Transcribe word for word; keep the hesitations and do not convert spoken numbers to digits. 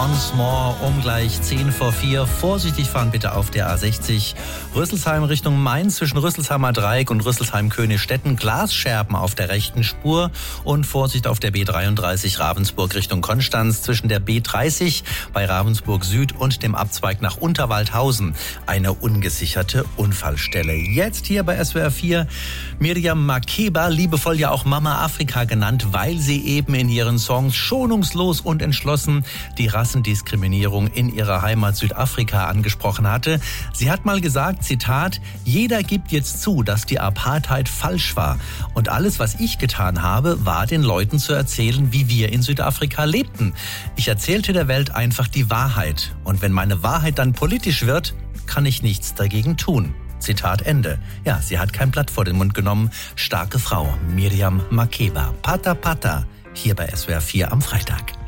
once more um gleich zehn vor vier. Vorsichtig fahren bitte auf der A sechzig. Rüsselsheim Richtung Mainz zwischen Rüsselsheimer Dreieck und Rüsselsheim-Königsstetten. Glasscherben auf der rechten Spur. Und Vorsicht auf der B dreiunddreißig Ravensburg Richtung Konstanz zwischen der B dreißig bei Ravensburg Süd und dem Abzweig nach Unterwaldhausen. Eine ungesicherte Unfallstelle. Jetzt hier bei S W R vier Miriam Makeba, liebevoll ja auch Mama Afrika genannt, weil sie eben in ihren Songs schonungslos und entschlossen die Rassendiskriminierung in ihrer Heimat Südafrika angesprochen hatte. Sie hat mal gesagt, Zitat, jeder gibt jetzt zu, dass die Apartheid falsch war. Und alles, was ich getan habe, war den Leuten zu erzählen, wie wir in Südafrika lebten. Ich erzählte der Welt einfach die Wahrheit. Und wenn meine Wahrheit dann politisch wird, kann ich nichts dagegen tun. Zitat Ende. Ja, sie hat kein Blatt vor den Mund genommen. Starke Frau, Miriam Makeba. Pata Pata, hier bei S W R vier am Freitag.